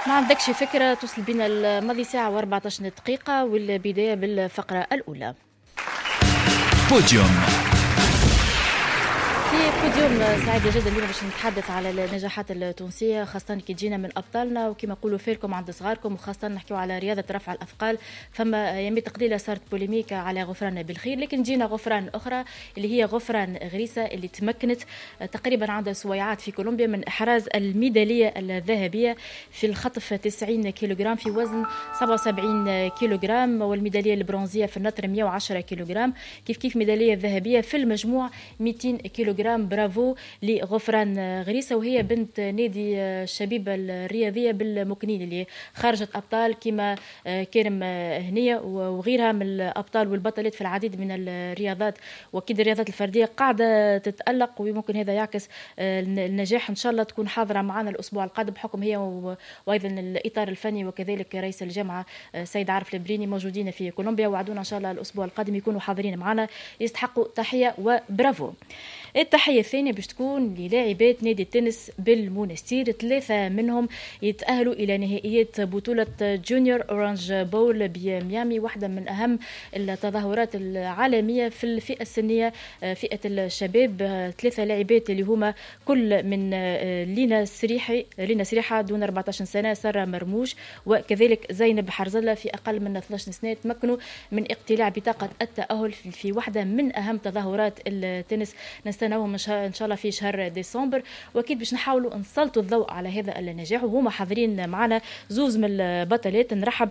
ما عندكش فكرة؟ توصل بنا الماضي ساعة و14 دقيقة، والبداية بالفقرة الأولى. بوديوم. في بوديوم سعيدة جدا اليوم باش نتحدث على النجاحات التونسية، خاصة كي تجينا من أبطالنا وكما نقولوا فيلكم عند صغاركم، وخاصة نحكيو على رياضة رفع الأثقال. فما يميت قليلة صارت بوليميكا على غفران بالخير، لكن جينا غفران أخرى اللي هي غفران غريسة اللي تمكنت تقريبا عندها سويعات في كولومبيا من إحراز الميدالية الذهبية في الخطف 90 كيلوغرام في وزن 77 كيلوغرام، والميدالية البرونزية في النطر 110 كيلوغرام، كيف ميدالية ذهبية في المجموع 200 كيلوغرام. برافو لغفران غريسة، وهي بنت نادي الشبيبة الرياضية بالمكنين اللي خرجت أبطال كما كرم هنية وغيرها من الأبطال والبطلات في العديد من الرياضات، وأكيد الرياضات الفردية قاعدة تتألق، وممكن هذا يعكس النجاح. إن شاء الله تكون حاضرة معنا الأسبوع القادم بحكم هي وأيضا الإطار الفني وكذلك رئيس الجامعة سيد عارف البريني موجودين في كولومبيا، وعدونا إن شاء الله الأسبوع القادم يكونوا حاضرين معنا، يستحقوا تحية وبرافو. التحية الثانية باش تكون للاعبات نادي التنس بالمونستير، 3 منهم يتأهلوا إلى نهائيات بطولة جونيور أورانج بول بميامي، واحدة من أهم التظاهرات العالمية في الفئة السنية فئة الشباب. 3 لاعبات اللي هما كل من لينا سريحة دون 14 سنة، سارة مرموش وكذلك زينب حرزلة في أقل من 12 سنة، تمكنوا من اقتلاع بطاقة التأهل في واحدة من أهم تظاهرات التنس نستناهم إن شاء الله في شهر ديسمبر، واكيد باش نحاولوا نسلطوا الضوء على هذا النجاح. وهما حاضرين معنا زوز من البطلات، نرحب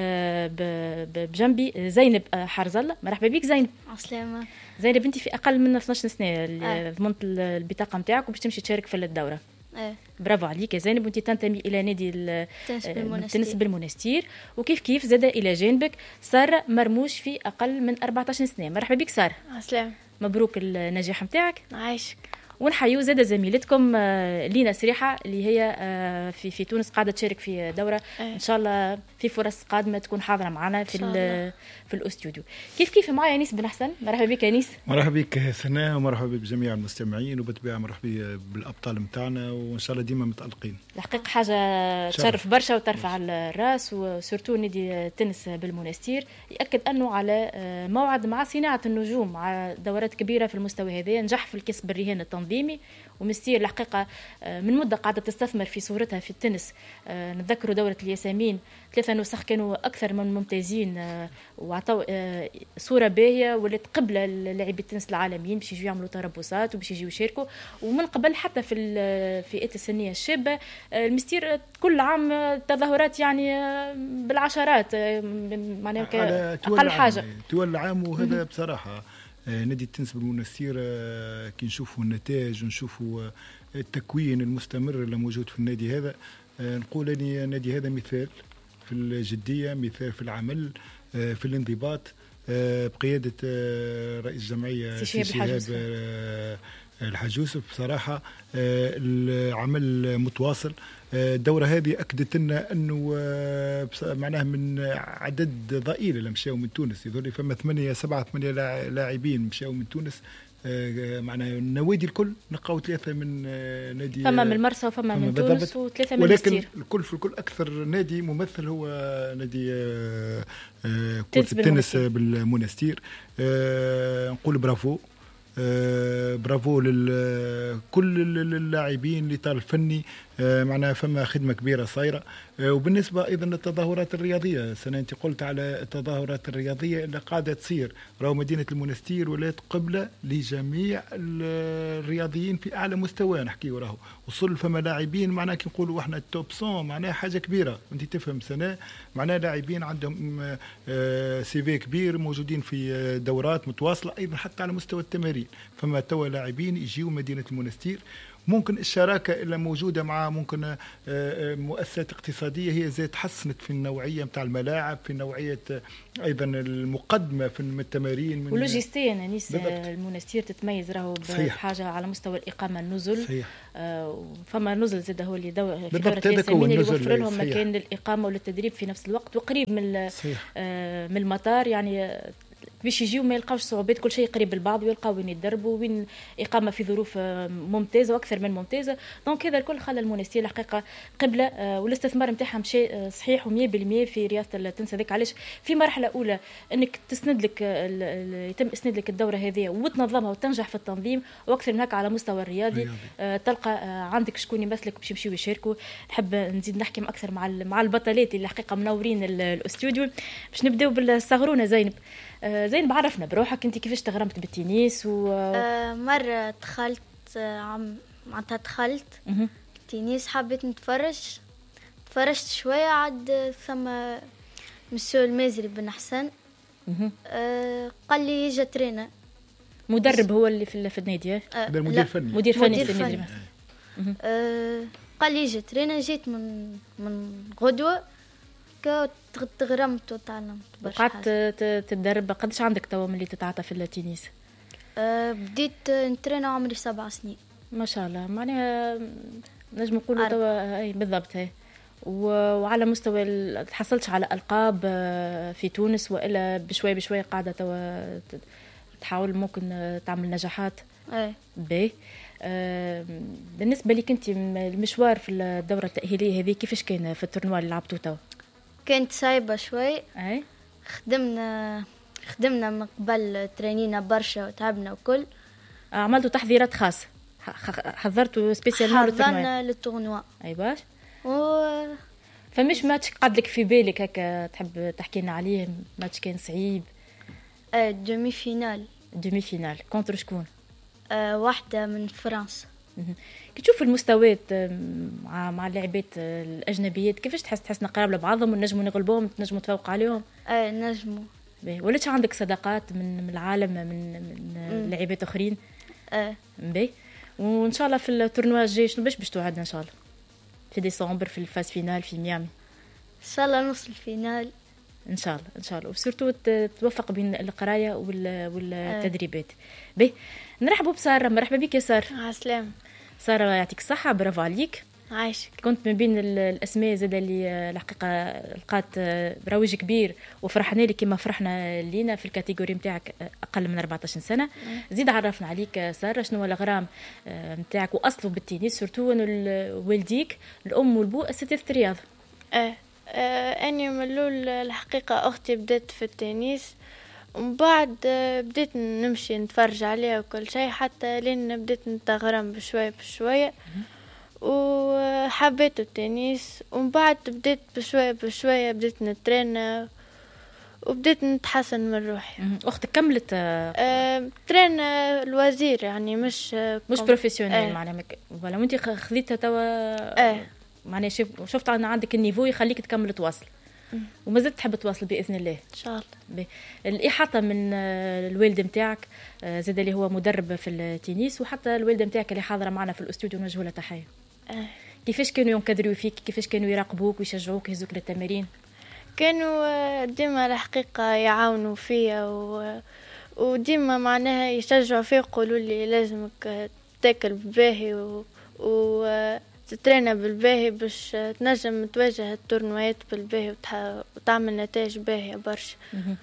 بجنبي زينب حرزلة. مرحبا بك زينب. عسلامة. زينب انت في اقل من 12 سنه اللي ضمنت البطاقه نتاعك وباش تمشي تشارك في الدوره. برافو عليك يا زينب، وانت تنتمي الى نادي التنس بالمونستير، وكيف زاد الى جانبك ساره مرموش في اقل من 14 سنه. مرحبا بك ساره. عسلامة. مبروك النجاح نتاعك. عايشك. ونحيو زاد زميلتكم لينا سريحة اللي هي في تونس قاعدة تشارك في دورة. إن شاء الله في فرص قادمة تكون حاضرة معنا في الاستوديو. كيف معايا نيس بن حسن. مرحبا بك يا نيس. مرحبا بك سناء، ومرحبا بجميع المستمعين، وبالطبيعة مرحبا بالأبطال متاعنا، وإن شاء الله ديما متألقين. الحقيقة حاجة تشرف برشا وترفع الراس، وسورتو نادي التنس بالمونستير يأكد أنه على موعد مع صناعة النجوم، مع دورات كبيرة في المستوى هذا، نجح في الكسب الرهان التنظيمي ومستير الحقيقة من مدة قاعدة تستثمر في صورتها في التنس. نتذكروا دورة الياسمين 3 نسخ كانوا أكثر من ممتازين، وعطوا صورة باهية ولات قبلة لاعبي التنس العالميين باش يجوا يعملوا تربصات وباش يجوا يشاركوا. ومن قبل حتى في الفئات السنية الشابة المستير كل عام تظاهرات يعني بالعشرات، معناها أقل حاجة تولى عام. وهذا بصراحة نادي التنس بالمونستير كي نشوفوا النتائج ونشوفوا التكوين المستمر اللي موجود في النادي هذا، نقول أن النادي هذا مثال في الجدية، مثال في العمل، في الانضباط، بقيادة رئيس الجمعية شهاب الحجوسف. بصراحة العمل متواصل. الدورة هذه أكدت لنا أنه معناه من عدد ضئيل اللي مشاو من تونس، يظل فما 8 لاعبين مشاو من تونس، معناها النوادي الكل نقاو 3 من نادي، فما من المرسى وفما من تونس و3 من المستير، ولكن الكل في الكل أكثر نادي ممثل هو نادي كرة التنس بالمونستير. نقول برافو. برافو لكل اللاعبين، للإطار الفني، معناها فما خدمة كبيرة صايرة. وبالنسبة أيضا للتظاهرات الرياضية، أنت قلت على التظاهرات الرياضية اللي قاعدة تصير، راهو مدينة المونستير ولات قبلة لجميع الرياضيين في أعلى مستوى. نحكي راهو وصل فما لاعبين معناها كي نقولوا احنا التوب 100، معناها حاجة كبيرة. أنت تفهم سنة، معناها لاعبين عندهم CV كبير، موجودين في دورات متواصلة أيضا حتى على مستوى التمارين. فما توا لاعبين يجيوا مدينة المونستير، ممكن الشراكة اللي موجودة مع ممكن مؤسسات اقتصادية هي زي تحسنت في النوعية متاع الملاعب، في نوعية أيضا المقدمة في التمارين ولوجستيا. نيس المونستير تتميز راهو بحاجة على مستوى الإقامة، النزل. فما نزل زاد هو اللي في دورة الياسمين اللي يوفر لهم مكان للإقامة وللتدريب في نفس الوقت، وقريب من المطار، يعني باش يجيو ما يلقاوش صعوبات، كل شيء قريب لبعض، ويلقاو وين يتدربوا وين إقامة في ظروف ممتازة وأكثر من ممتازة. دونك هذا الكل خلى المونستير الحقيقة قبلة، والاستثمار نتاعها مشى صحيح و100% في رياضة التنس هذيك. علاش في مرحلة أولى أنك تسند لك يتم إسناد لك الدورة هذه وتنظمها وتنجح في التنظيم، وأكثر من هكا على مستوى الرياضي تلقى عندك شكون يمثلك باش يمشيو يشاركوا. نحب نزيد نحكي أكثر مع البطلات اللي الحقيقة منورين الاستوديو. باش نبداو بالصغرونة زينب. زينب عرفنا بروحك انت كيفاش تغرمت بالتنس مرة دخلت معناتها دخلت التنس، حبيت تفرجت شوية، عاد ثم مسيو المازري بن حسن قال لي يجي ترينا مدرب هو اللي في النادي مدير فني في النادي. قال لي يجي ترينا، جيت من غدوة تغرمت وتعلمت برشا. قعدت تتدرب قداش عندك توا ملي تتعاطى في التنس؟ بديت نترينا عمري 7 سنين ما شاء الله. معناها نجم نقولوا توا اي بالضبط. هي وعلى مستوى تحصلتش على ألقاب في تونس، والا بشوي بشوي قاعده توا تحاول ممكن تعمل نجاحات؟ باهي. بالنسبه لك انت المشوار في الدوره التاهيليه هذه كيفاش كان في التورنوا اللي لعبتوه توا؟ كانت صعيبة شوي. خدمنا من قبل، ترينينا برشا وتعبنا وكل. عملتوا تحضيرات خاصة، حضرتوا سبيسيالمون حضرنا للتورنوا. اي باش. فمش ماتش قعد لك في بالك هكا تحب تحكي لنا عليه؟ ماتش كان صعيب؟ دومي فينال كونتر شكون؟ واحدة من فرنسا. كي تشوف المستويات مع اللاعبات الاجنبيات كيفاش تحس قراب لبعضهم ونجموا نغلبوهم، نجموا نتفوق عليهم؟ نجموا. وليش عندك صداقات من العالم من لاعبات اخرين؟ باهي. وان شاء الله في التورنوا الجاي شنو باش توعدنا ان شاء الله في ديسمبر في الفاز فينال في ميامي؟ ان شاء الله نوصل الفينال ان شاء الله وسورتو توفق بين القرايه والتدريبات. باهي. نرحبوا بساره. مرحبا بك يا ساره. عسلامة ساره، يعطيك الصحه، برافو عليك. عايشك. كنت من بين الاسماء زاد اللي الحقيقه لقات روج كبير وفرحنا لك كما فرحنا لينا في الكاتيجوري نتاعك اقل من 14 سنه. زيد عرفنا عليك ساره، شنو هو الغرام نتاعك واصله بالتنس، سورتو انه والديك الام والبو اساتذه الرياضه؟ اني من الاول الحقيقه اختي بدات في التنس، ومن بعد بديت نمشي نتفرج عليها وكل شيء، حتى لين بديت نتغرم بشويه بشويه وحبيت التنس. ومن بعد بديت بشويه بديت نترين وبديت نتحسن من روحي. اختك كملت ترين الوزير يعني مش بروفيسيونيل معناها ولا وانت خذيتها توا؟ معناها شفت ان عندك النيفو يخليك تكمل تواصل وما زلت تحب تواصل باذن الله ان شاء الله. الاحاطه من الوالد نتاعك زاد اللي هو مدرب في التنس، وحتى الوالده نتاعك اللي حاضره معنا في الاستوديو نوجه لها تحيه. كيفاش كانوا ينكدروا فيك؟ كيفاش كانوا يراقبوك ويشجعوك يهزوك للتمارين؟ كانوا ديما الحقيقه يعاونوا فيا وديما معناها يشجعوا فيا، يقولوا لي لازمك تاكل بالباهي تترينا بالباهي باش تنجم تواجه التورنوات بالباهي وتعمل نتائج باهية برشا.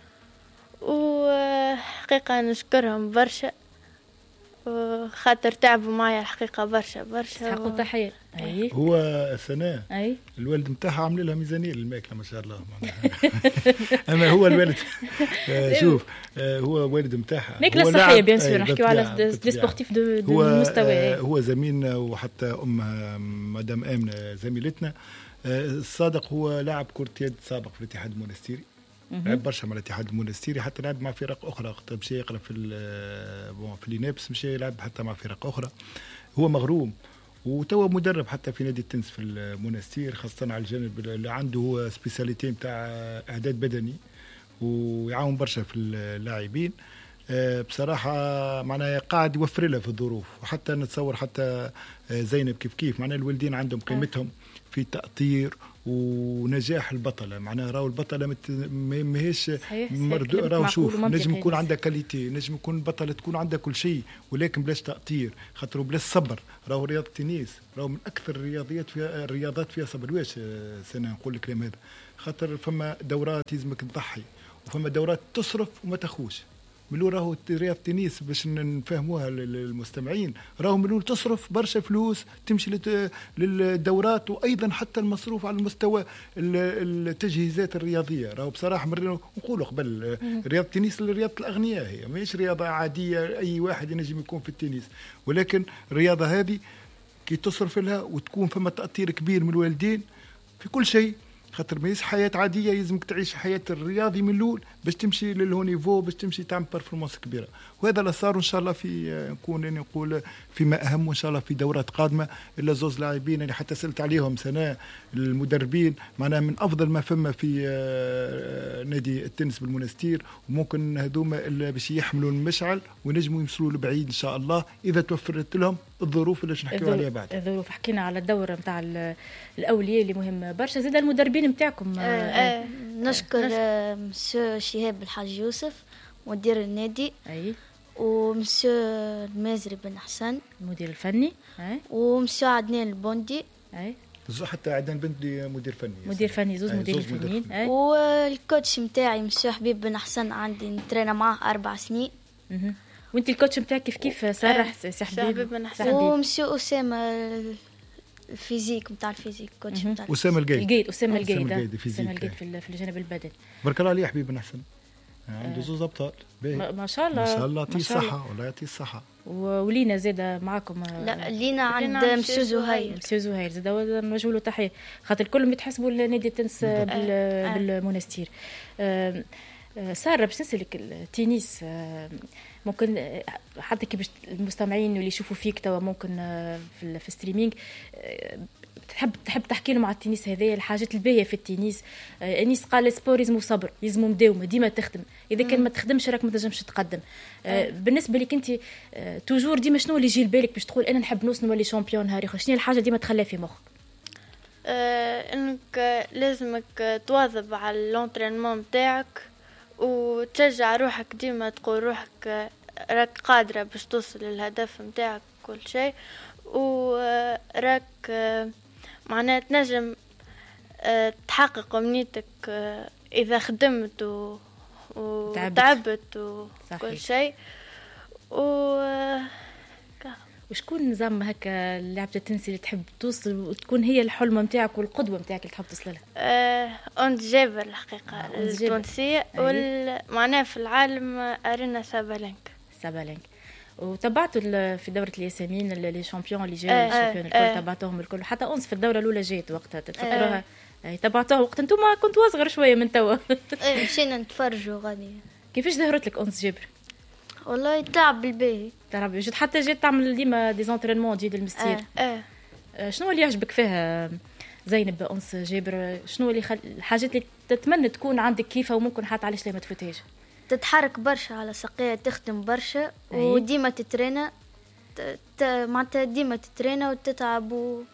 وحقيقة نشكرهم برشا خاطر تعبوا معايا الحقيقة برشا تحقوا تحية. هو سنة الوالد متاعها عامل لها ميزانية للماكلة ما شاء الله. أما هو الوالد شوف هو والد متاعها ماكلة صحية بيان سور، نحكيو على دي سبورتيف دو المستوى. هو زميلنا وحتى أمها مدام آمنة زميلتنا. الصادق هو لاعب كرة يد سابق في الاتحاد المونستيري، لعب برشا مع الاتحاد المونستيري، حتى لعب مع فرق اخرى، مشى يقرا في لينابس، مشى يلعب حتى مع فرق اخرى. هو مغروم وتوا مدرب حتى في نادي التنس في المونستير، خاصه على الجانب اللي عنده هو سبيساليتي نتاع اعداد بدني ويعاون برشا في اللاعبين. بصراحه معناها قاعد يوفر لها في الظروف. وحتى نتصور حتى زينب كيف معناها الوالدين عندهم قيمتهم في تأطير ونجاح البطله. معناها راهو البطله ماهيش راهو شوف نجم يكون عندها كاليتي، نجم يكون البطله تكون عندها كل شيء، ولكن بلاش تأطير، خاطر بلاش صبر. راهو رياضه التنس راهو من اكثر الرياضات فيها صبر. واش سنه نقول الكلام هذا؟ خاطر فما دورات يلزمك تضحي وفما دورات تصرف وما تخوش. ملو راهو رياضة التنس باش نفهموها للمستمعين، راهو ملو تصرف برشا فلوس تمشي للدورات، وايضا حتى المصروف على المستوى التجهيزات الرياضيه. راهو بصراحه نقولوا قبل رياضة التنس رياضة الاغنياء، هي ماهيش رياضه عاديه اي واحد ينجم يكون في التنس، ولكن الرياضه هذه كي تصرف لها وتكون فما تأثير كبير من الوالدين في كل شيء، خاطر ماهيش حياة عادية، يلزمك تعيش حياة الرياضي من الأول باش تمشي للهونيفو، باش تمشي تعمل بيرفورمانس كبيرة. وهذا اللي صار إن شاء الله في نكون نقول فيما أهم، وإن شاء الله في دورات قادمة. إلا زوز لاعبين اللي حتى سألت عليهم سنة المدربين، معناها من أفضل ما فما في نادي التنس بالمنستير، وممكن هذوما اللي باش يحملوا المشعل ونجموا يوصلوا لبعيد إن شاء الله إذا توفرت لهم الظروف اللي نحكيو عليها بعد. الظروف حكينا على الدورة متاع الأولياء اللي مهم برشا. زيد المدربين متاعكم نشكر مسيو شهاب الحاج يوسف مدير النادي، ومسيو المازري بن حسن المدير الفني، ومسيو عدنان البوندي، حتى عدنان بنتي مدير فني زوز مدير فنيين، والكوتش متاعي مسيو حبيب بن حسن، عندي نترينا معاه 4 سنين. وانت الكوتش متاعك كيف سارح سي حبيب بن حسن، ومسيو أسامة الفيزيك متاع الفيزيك، كوتش متاع أسامة القايد أسامة القايد في الجانب البدني. بارك الله عليه حبيب بن حسن، عنده زوز أبطال ما شاء الله، ما شاء الله، يعطيه الصحة والله يعطيه الصحة. ولينا زاد معكم؟ لا لينا عند مسيو زهير زاد نوجه له تحية، خاطر كلهم يتحسبوا لنادي التنس بالمنستير. سارة باش نسألك التنس، ممكن حتى كي باش المستمعين اللي يشوفوا فيك توا ممكن في ستريمينج تحب تحكي لهم على التنس هذايا، الحاجات الباهيه في التنس. انيس قال سبور يلزمو صبر، يلزمو مداومه، ديما تخدم، اذا كان ما تخدمش راك ما تنجمش تقدم. بالنسبه لك انت توجور ديما شنو اللي يجي لبالك باش تقول انا نحب نوصل نولي شامبيون نهار اخر؟ شنو الحاجه ديما تخليها في مخك؟ انك لازمك تواظب على اللونترينمون نتاعك وتشجع روحك، ديما تقول روحك راك قادرة باش توصل للهدف نتاعك كل شيء، وراك معناها تنجم تحقق أمنيتك إذا خدمت وتعبت وكل شيء. وشكون نظام هكا لعبة التنس اللي تحب توصل وتكون هي الحلم نتاعك والقدوة نتاعك اللي تحب توصل لها؟ أنت جابر الحقيقة التونسية، والمعناه في العالم أرينا سابالينك. وتبعتوا في دورة الياسمين اللي شامبيون اللي جاء الشامبيون الكل، تبعتوهم الكل حتى أنس في الدورة الأولى جات وقتها تتفكروها؟ تبعتوها وقت انتم كنت واصغر شوية من توا. مشينا نتفرجوا غادي. كيفاش ظهرت لك أنس جابر؟ والله تعب بالباهي، تعب جات، حتى جات تعمل ديما ديزونترينمون جديد المستير. شنو اللي يعجبك فيها زينب أنس جابر؟ شنو اللي الحاجات اللي تتمنى تكون عندك كيفها وممكن حتى علاش لا ما تفوتهاش؟ تتحرك برشا على ساقية، تخدم برشا وديما تترينا، معناتها ديما تترينا وتتعب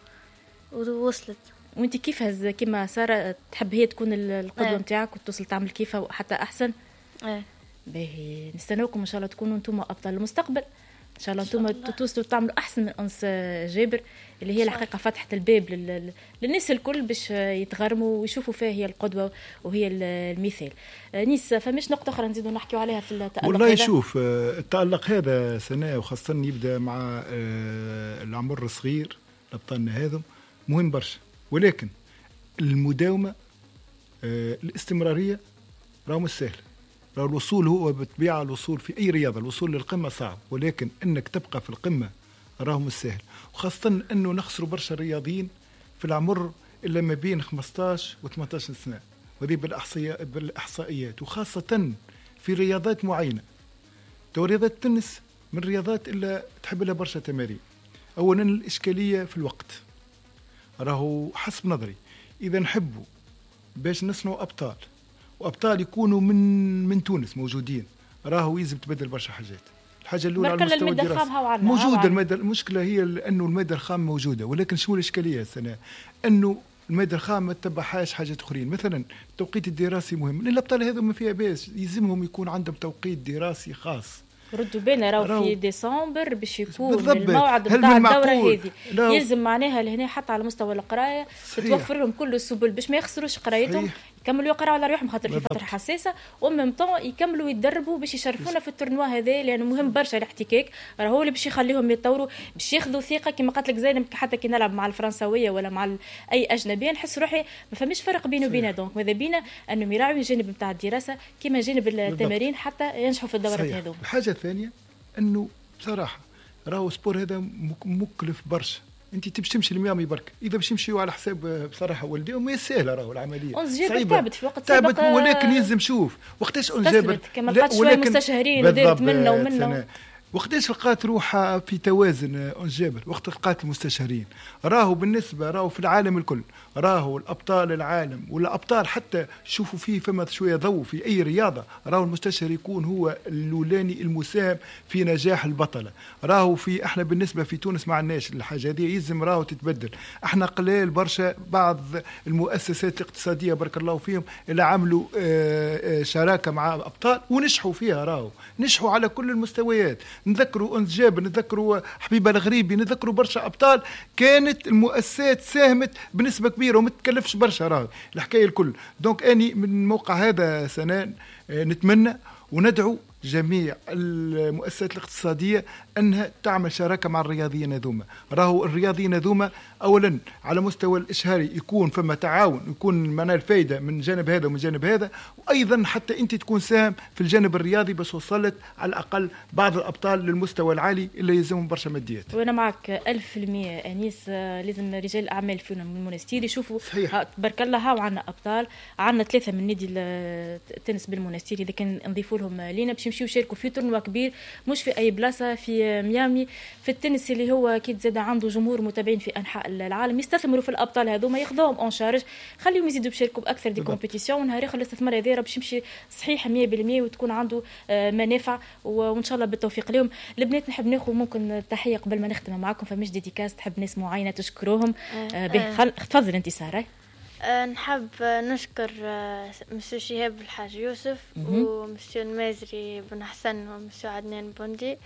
ووصلت. وانت كيف كيما سارة تحب هي تكون القدوة نتاعك وتوصل تعمل كيفها وحتى أحسن؟ باهي نستناوكم إن شاء الله تكونوا انتم أبطال المستقبل إن شاء الله، انتم توصلوا تعملوا أحسن من أنس جابر اللي هي الحقيقة فتحت الباب للناس الكل باش يتغرموا ويشوفوا فيها هي القدوة وهي المثال. نيس فماش نقطة أخرى نزيدوا نحكيوا عليها في التألق؟ والله شوف التألق هذا سنة وخاصة يبدأ مع العمر الصغير لأبطالنا هذم مهم برشا، ولكن المداومة الاستمرارية راهو مش سهل. راهو الوصول هو بالطبيعة الوصول في أي رياضة الوصول للقمة صعب، ولكن أنك تبقى في القمة راهو مش سهل، وخاصة أنه نخسروا برشا رياضيين في العمر إلا ما بين 15 و 18 سنة، وهذه بالإحصائيات، وخاصة في رياضات معينة. رياضات التنس من الرياضات اللي تحب لها برشا تمارين. أولا الإشكالية في الوقت، راهو حسب نظري إذا نحبوا باش نصنعوا أبطال وأبطال يكونوا من تونس موجودين، راهو يلزم تبدل برشا حاجات. الحاجة الأولى على المستوى الدراسي موجودة، المشكلة هي أنه المادة الخام موجودة، ولكن شو الإشكالية السنة؟ أنه المادة الخام ما تتبعهاش حاجات أخرين. مثلا التوقيت الدراسي مهم، الأبطال هذا ما فيها باس يلزمهم يكون عندهم توقيت دراسي خاص. ردوا بالنا راهو في ديسمبر باش يكون الموعد نتاع الدوره هذه، يلزم معناها لهنا حتى على مستوى القرايه تتوفر لهم كل السبل باش ما يخسروش قرايتهم، يكملوا يقراوا على رواحهم خاطر في فتره حساسه، ومن طون يكملوا يتدربوا باش يشرفونا في التورنوا هذا، لانه مهم برشا الاحتكاك، راهو اللي باش يخليهم يتطوروا، باش ياخذوا ثقه. كما قالت لك زينب، حتى كي نلعب مع الفرنساويه ولا مع اي اجنبيه نحس روحي ما فماش فرق بينه وبينها. دونك ماذا بينا انهم يراعوا الجانب نتاع الدراسه كما جانب التمارين حتى ينجحوا في الدورات هذو. الحاجه الثانيه انه بصراحه راهو سبور هذا مكلف برشا. انت تمشي لميامي برك، اذا باش يمشيوا على حساب بصراحه والديهم ما سهله راهو العمليه صعيبه. تعبت في وقت تعبت، ولكن يلزم شوف وقتاش انجبت كما لقات شويه مستشارين ودارت منا ومنا. وقتاش لقات روحها في توازن انجابر وقت لقات المستشارين. راهو بالنسبه راهو في العالم الكل، راهو الابطال العالم ولا ابطال حتى شوفوا فيه فما شويه ضوء في اي رياضه، راهو المستشار يكون هو الاولاني المساهم في نجاح البطله. راهو في احنا بالنسبه في تونس ما عندناش الحاجه هذه، يلزم راهو تتبدل. احنا قليل برشا بعض المؤسسات الاقتصاديه بارك الله فيهم اللي عملوا شراكه مع ابطال ونجحوا فيها، راهو نجحوا على كل المستويات. نذكروا أنس جابر، نذكروا حبيبه الغريبي، نذكروا برشا ابطال كانت المؤسسات ساهمت بنسبه كبيره وما تكلفش برشا راهو الحكايه الكل. دونك اني من الموقع هذا سنان نتمنى وندعو جميع المؤسسات الاقتصادية أنها تعمل شراكة مع الرياضيين هذوما. راهو الرياضيين هذوما أولا على مستوى الإشهاري يكون فما تعاون، يكون معنا الفايدة من جانب هذا ومن جانب هذا، وأيضا حتى أنت تكون ساهم في الجانب الرياضي بس وصلت على الأقل بعض الأبطال للمستوى العالي اللي يلزمهم برشا ماديات. وأنا معك 1000% أنيس. لازم رجال الأعمال فينا من المونستير يشوفوا تبارك الله هاو عنا أبطال، عنا 3 من نادي التنس بالمونستير، إذا كان نضيفوا لهم لينا باش يمشيو يشاركوا في تورنوا كبير مش في أي بلاصة في ميامي في التنس اللي هو أكيد زاد عنده جمهور متابعين في أنحاء العالم. يستثمروا في الأبطال هذوما، ياخذوهم أون شارج، خليهم يزيدوا يشاركوا بأكثر دي كومبيتيسيون، ونهار آخر الاستثمار هذا باش يمشي صحيح 100% وتكون عنده منافع، وإن شاء الله بالتوفيق لهم. البنات نحب ناخذ ممكن تحية قبل ما نختم معكم، فمش ديديكاس تحب ناس معينة تشكروهم. تفضل أنت سارة. نحب نشكر مسيو شهاب الحاج يوسف ومسيو المازري بن حسن ومسيو عدنان بوندي،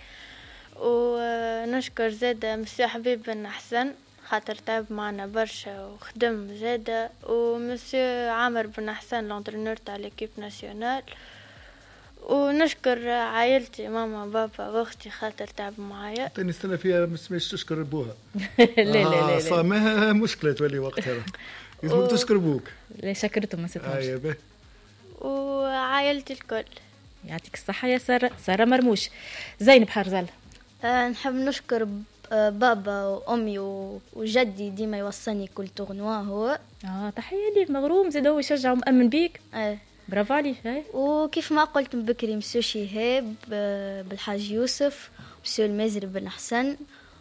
ونشكر زادة مسيو حبيب بن حسن خاطر تعب معنا برشا وخدم زادة، ومسيو عامر بن حسن لونترينور تاع ليكيب ناسيونال، ونشكر عائلتي ماما بابا واختي خاطر تعب معايا. تاني السنة فيها مش تشكر ابوها. لا صامها مشكلة تولي وقتها لازم تشكر بوك. لا شكرتهم ما ستهمش. وعائلتي الكل يعطيك الصحة يا سارة مرموش. زينب حرزل. نحب نشكر بابا وأمي وجدي ديما يوصلني كل تورنوا هو. تحية لي مغروم زاد هو يشجع ومأمن بيك. برافو عليك. وكيف ما قلت من بكري مسيو شهاب بالحاج يوسف، مسيو المازري بن حسن،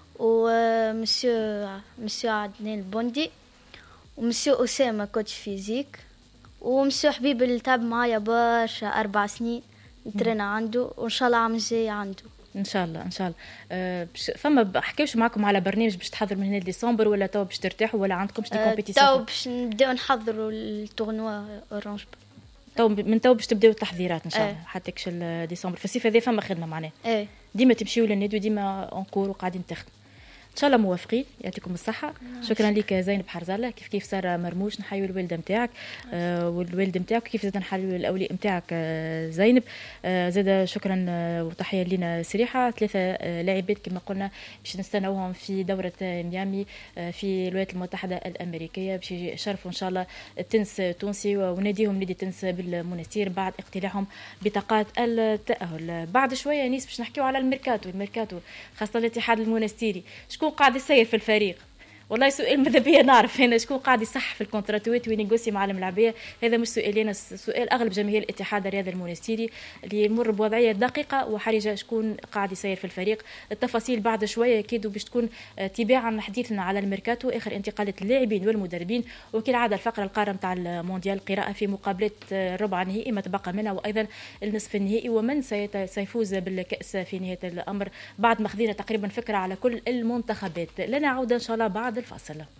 ومسيو عدنان البوندي، ومسيو أسامة كوتش فيزيك، ومسيو حبيب اللي تعب معايا برشا 4 سنين نترينا عنده، وإن شاء الله عام الجاي عنده. ان شاء الله ان شاء الله. فما حكيوش معكم على برنامج باش تحضروا من هنا ديسمبر، ولا تو باش ترتاحوا، ولا عندكمش دي كومبيتيسيون؟ تو باش نبداو نحضروا التورنوا اورانج. من تو باش تبداو التحضيرات ان شاء الله حتى كش ديسمبر. في الصيف هذا فما خدمه معناها. ديما تمشيو للنادي وديما اونكور وقاعدين تخدموا. ان شاء الله موافقين، يعطيكم الصحه. شكرا لك زينب حرزله. كيف ساره مرموش نحيوا الوالده نتاعك والوالد نتاعك، كيف زاد نحيوا الاولياء نتاعك زينب. زاد شكرا وتحيه لنا سريحه. 3 لاعبات كما قلنا باش نستناوهم في دوره ميامي في الولايات المتحده الامريكيه باش يشرفوا ان شاء الله التنس التونسي، وناديهم نادي التنس بالمونستير بعد اقتلاعهم بطاقات التاهل. بعد شويه نيس باش نحكيو على الميركاتو خاصه الاتحاد المونستيري. شكون قاعد يسير في الفريق؟ والله سؤال ماذا بيا نعرف هنا شكون قاعد يصح في الكونتراتوات وينيغوسي مع الملاعبيه. هذا مش سؤالنا، سؤال اغلب جماهير الاتحاد الرياضي المونستيري اللي يمر بوضعيه دقيقه وحرجه شكون قاعد يسير في الفريق. التفاصيل بعد شويه اكيد باش تكون تباعا حديثنا على الميركاتو، اخر انتقالات اللاعبين والمدربين، وكالعاده الفقره القارة نتاع المونديال قراءه في مقابلات الربع النهائي ما تبقى منها، وايضا النصف النهائي، ومن سيفوز بالكاس في نهايه الامر، بعد ما خذينا تقريبا فكره على كل المنتخبات. لنا عوده ان شاء الله بعد الفاصل.